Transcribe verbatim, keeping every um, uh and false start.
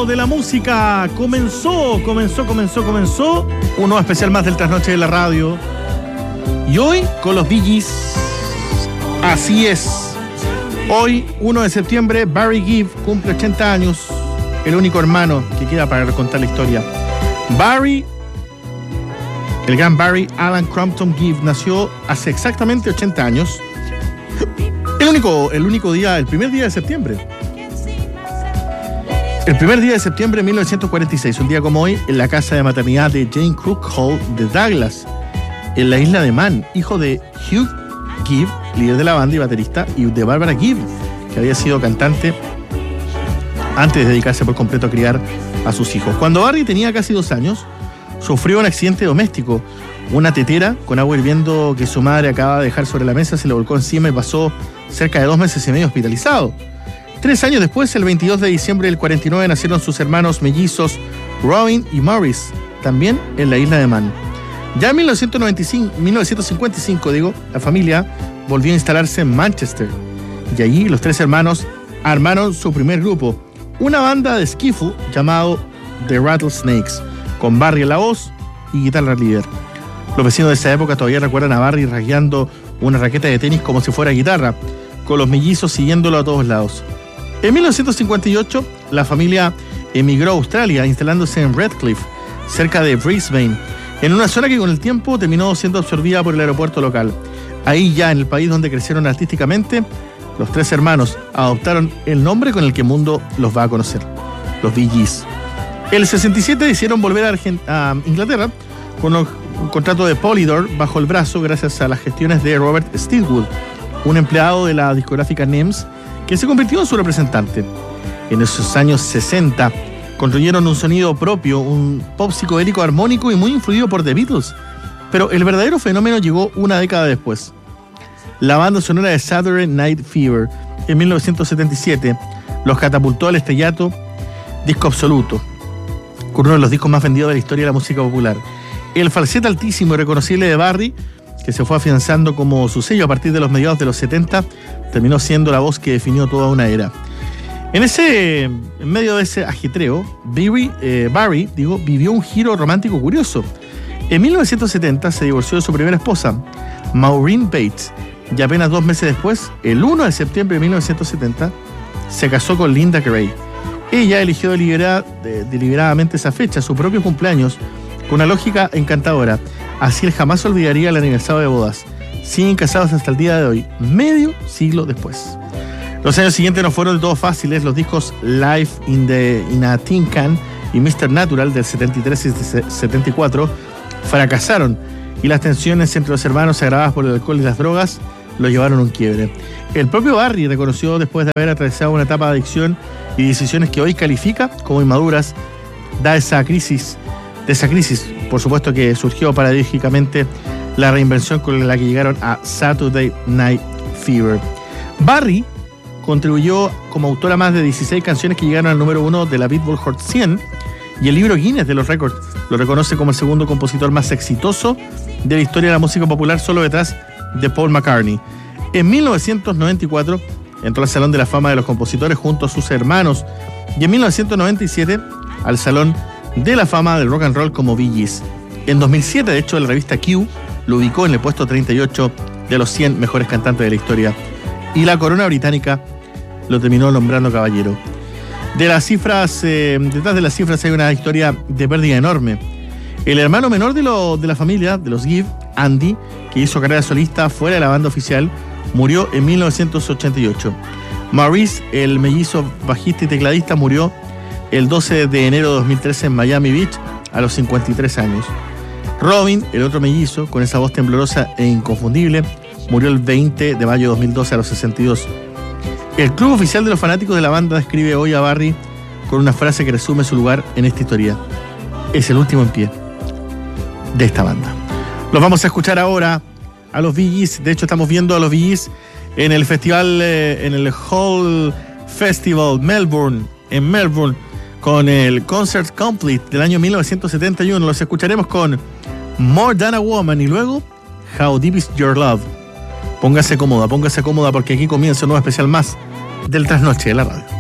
de la música. Comenzó, comenzó, comenzó, comenzó un nuevo especial más del Trasnoche de la Radio. Y hoy con los Bee Gees. Así es. Hoy, primero de septiembre, Barry Gibb cumple ochenta años. El único hermano que queda para contar la historia. Barry, el gran Barry Alan Crampton Gibb, nació hace exactamente ochenta años. El único, el único día, el primer día de septiembre. El primer día de septiembre de mil novecientos cuarenta y seis, un día como hoy, en la casa de maternidad de Jane Crook Hall de Douglas, en la isla de Man, hijo de Hugh Gibb, líder de la banda y baterista, y de Barbara Gibb, que había sido cantante antes de dedicarse por completo a criar a sus hijos. Cuando Barry tenía casi dos años, sufrió un accidente doméstico. Una tetera con agua hirviendo que su madre acaba de dejar sobre la mesa se le volcó encima y pasó cerca de dos meses y medio hospitalizado. Tres años después, el veintidós de diciembre del cuarenta y nueve, nacieron sus hermanos mellizos Robin y Maurice, también en la isla de Man. Ya en mil novecientos noventa y cinco, mil novecientos cincuenta y cinco, digo, la familia volvió a instalarse en Manchester. Y allí los tres hermanos armaron su primer grupo, una banda de skiffle llamado The Rattlesnakes, con Barry en la voz y guitarra líder. Los vecinos de esa época todavía recuerdan a Barry rasgueando una raqueta de tenis como si fuera guitarra, con los mellizos siguiéndolo a todos lados. En mil novecientos cincuenta y ocho, la familia emigró a Australia, instalándose en Redcliffe, cerca de Brisbane, en una zona que con el tiempo terminó siendo absorbida por el aeropuerto local. Ahí ya, en el país donde crecieron artísticamente, los tres hermanos adoptaron el nombre con el que el mundo los va a conocer, los Bee Gees. En el sesenta y siete decidieron volver a, Argent- a Inglaterra con un contrato de Polydor bajo el brazo gracias a las gestiones de Robert Stilwood, un empleado de la discográfica N I M S, que se convirtió en su representante. En esos años sesenta construyeron un sonido propio, un pop psicodélico armónico y muy influido por The Beatles. Pero el verdadero fenómeno llegó una década después. La banda sonora de Saturday Night Fever, en mil novecientos setenta y siete, los catapultó al estrellato, disco absoluto, con uno de los discos más vendidos de la historia de la música popular. El falsete altísimo y reconocible de Barry, que se fue afianzando como su sello a partir de los mediados de los setenta, terminó siendo la voz que definió toda una era. En ese, en medio de ese ajetreo, Barry, eh, Barry digo, vivió un giro romántico curioso. En mil novecientos setenta se divorció de su primera esposa, Maureen Bates, y apenas dos meses después, el primero de septiembre de mil novecientos setenta, se casó con Linda Gray. Ella eligió deliberada, de, deliberadamente esa fecha, su propio cumpleaños, con una lógica encantadora. Así él jamás olvidaría el aniversario de bodas. Siguen casados hasta el día de hoy, medio siglo después. Los años siguientes no fueron del todo fáciles. Los discos Live in, the, in a Tin Can y mister Natural del setenta y tres y setenta y cuatro fracasaron, y las tensiones entre los hermanos, agravadas por el alcohol y las drogas, lo llevaron a un quiebre. El propio Barry reconoció, después de haber atravesado una etapa de adicción y decisiones que hoy califica como inmaduras, da esa crisis, de esa crisis, por supuesto, que surgió paradójicamente la reinvención con la que llegaron a Saturday Night Fever. Barry contribuyó como autor a más de dieciséis canciones que llegaron al número uno de la Billboard Hot cien, y el libro Guinness de los récords lo reconoce como el segundo compositor más exitoso de la historia de la música popular, solo detrás de Paul McCartney. En mil novecientos noventa y cuatro entró al Salón de la Fama de los Compositores junto a sus hermanos, y en mil novecientos noventa y siete al Salón de la Fama del Rock and Roll como Bee Gees. En dos mil siete, de hecho, la revista Q lo ubicó en el puesto treinta y ocho de los cien mejores cantantes de la historia, y la corona británica lo terminó nombrando caballero. De las cifras, eh, detrás de las cifras hay una historia de pérdida enorme. El hermano menor de, lo, de la familia, de los Gibb, Andy, que hizo carrera solista fuera de la banda oficial, murió en mil novecientos ochenta y ocho. Maurice, el mellizo bajista y tecladista, murió el doce de enero de dos mil trece en Miami Beach a los cincuenta y tres años. Robin, el otro mellizo, con esa voz temblorosa e inconfundible, murió el veinte de mayo de dos mil doce a los sesenta y dos. El club oficial de los fanáticos de la banda describe hoy a Barry con una frase que resume su lugar en esta historia: es el último en pie de esta banda. Los vamos a escuchar ahora a los Bee Gees. De hecho, estamos viendo a los Bee Gees en el festival, eh, en el Hall Festival Melbourne, en Melbourne, con el Concert Complete del año mil novecientos setenta y uno. Los escucharemos con More Than a Woman y luego How Deep Is Your Love. Póngase cómoda, póngase cómoda, porque aquí comienza un nuevo especial más del Trasnoche de la Radio.